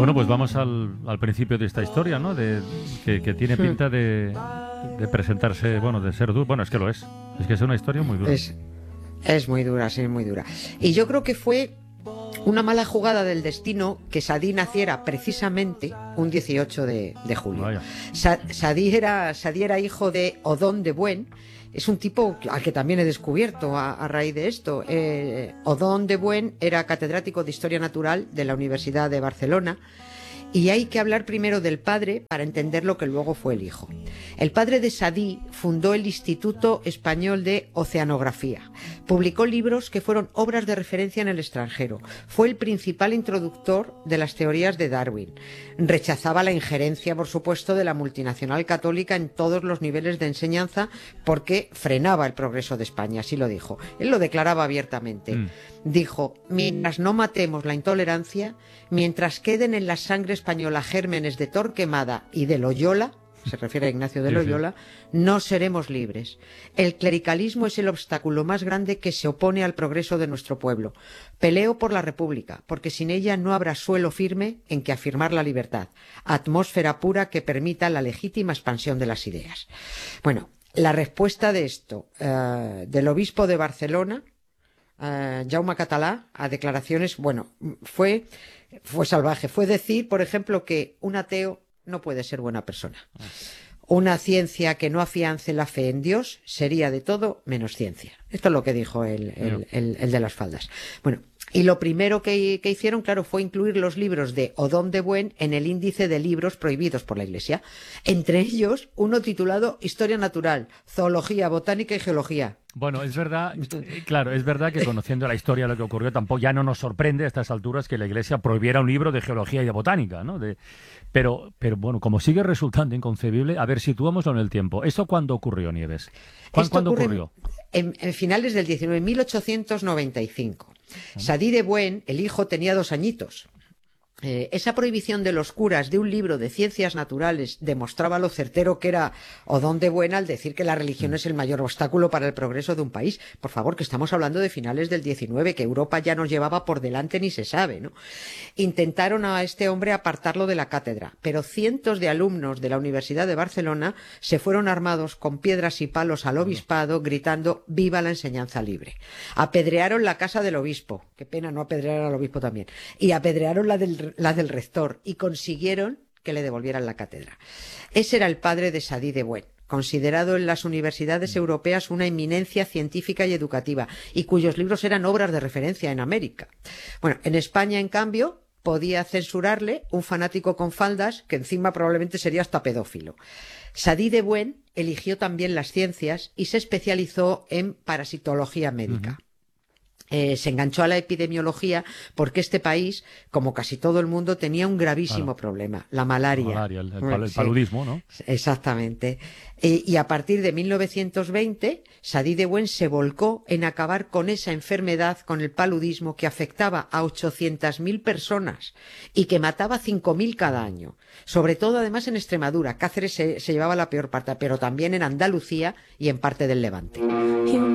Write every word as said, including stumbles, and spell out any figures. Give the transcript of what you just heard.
Bueno, pues vamos al, al principio de esta historia, ¿no? De, que, que tiene pinta de, de presentarse, bueno, de ser duro. Bueno, es que lo es. Es que es una historia muy dura. Es, es muy dura, sí, muy dura. Y yo creo que fue una mala jugada del destino que Sadí naciera precisamente un dieciocho de, de julio. Sa, Sadí, era, Sadí era hijo de Odón de Buen. Es un tipo al que también he descubierto a, a raíz de esto. Eh, Odón de Buen era catedrático de Historia Natural de la Universidad de Barcelona. Y hay que hablar primero del padre para entender lo que luego fue el hijo. El padre de Sadí fundó el Instituto Español de Oceanografía. Publicó libros que fueron obras de referencia en el extranjero. Fue el principal introductor de las teorías de Darwin. Rechazaba la injerencia, por supuesto, de la multinacional católica en todos los niveles de enseñanza porque frenaba el progreso de España, así lo dijo. Él lo declaraba abiertamente. Mm. Dijo, mientras no matemos la intolerancia, mientras queden en la sangre española gérmenes de Torquemada y de Loyola, se refiere a Ignacio de Loyola, sí, sí. no seremos libres. El clericalismo es el obstáculo más grande que se opone al progreso de nuestro pueblo. Peleo por la República, porque sin ella no habrá suelo firme en que afirmar la libertad, atmósfera pura que permita la legítima expansión de las ideas. Bueno, la respuesta de esto, uh, del obispo de Barcelona, Uh, Jaume Català, a declaraciones, bueno, fue, fue salvaje. Fue decir, por ejemplo, que un ateo no puede ser buena persona. Una ciencia que no afiance la fe en Dios sería de todo menos ciencia. Esto es lo que dijo el, el, el, el de las faldas. Bueno, y lo primero que, que hicieron, claro, fue incluir los libros de Odón de Buen en el índice de libros prohibidos por la Iglesia. Entre ellos, uno titulado Historia Natural, Zoología, Botánica y Geología. Bueno, es verdad, claro, es verdad que conociendo la historia de lo que ocurrió, tampoco ya no nos sorprende a estas alturas que la Iglesia prohibiera un libro de geología y de botánica, ¿no? De, pero, pero bueno, como sigue resultando inconcebible, a ver, situámoslo en el tiempo. ¿Eso cuándo ocurrió, Nieves? ¿Cuándo, ¿cuándo ocurrió? En, en finales del diecinueve, en mil ochocientos noventa y cinco. ¿Ah? Sadí de Buen, el hijo, tenía dos añitos. Eh, esa prohibición de los curas de un libro de ciencias naturales demostraba lo certero que era Odón de Buen al decir que la religión es el mayor obstáculo para el progreso de un país. Por favor, que estamos hablando de finales del diecinueve, que Europa ya nos llevaba por delante ni se sabe, ¿no? Intentaron a este hombre apartarlo de la cátedra, pero cientos de alumnos de la Universidad de Barcelona se fueron armados con piedras y palos al obispado gritando «Viva la enseñanza libre». Apedrearon la casa del obispo, qué pena no apedrear al obispo también, y apedrearon la del la del rector, y consiguieron que le devolvieran la cátedra. Ese era el padre de Sadí de Buen, considerado en las universidades europeas una eminencia científica y educativa, y cuyos libros eran obras de referencia en América. Bueno, en España, en cambio, podía censurarle un fanático con faldas, que encima probablemente sería hasta pedófilo. Sadí de Buen eligió también las ciencias y se especializó en parasitología médica. Uh-huh. Eh, se enganchó a la epidemiología porque este país, como casi todo el mundo, tenía un gravísimo claro. problema, la malaria. La malaria, el, el, el paludismo, ¿no? Exactamente. Eh, y a partir de mil novecientos veinte, Sadí de Buen se volcó en acabar con esa enfermedad, con el paludismo, que afectaba a ochocientas mil personas y que mataba cinco mil cada año. Sobre todo, además, en Extremadura. Cáceres se, se llevaba la peor parte, pero también en Andalucía y en parte del Levante.